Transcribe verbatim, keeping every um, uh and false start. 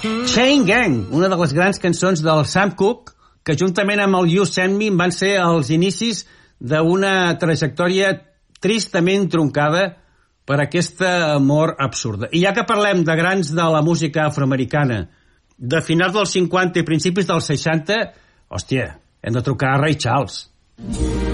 Chain Gang, una de les grans cançons del Sam Cooke, que juntament amb el You Send Me van ser els inicis d'una trajectòria tristament troncada per aquesta amor absurda. I ja que parlem de grans de la música afroamericana, de finals dels cinquanta i principis dels seixanta, hòstia, hem de trucar a Ray Charles.